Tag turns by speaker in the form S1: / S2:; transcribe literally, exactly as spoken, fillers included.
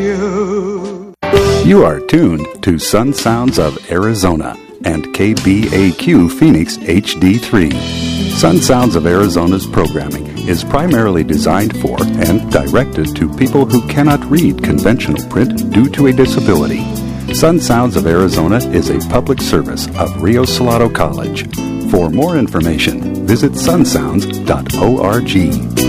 S1: you.
S2: You are tuned to Sun Sounds of Arizona and K B A Q Phoenix H D three. Sun Sounds of Arizona's programming is primarily designed for and directed to people who cannot read conventional print due to a disability. Sun Sounds of Arizona is a public service of Rio Salado College. For more information, visit sun sounds dot org.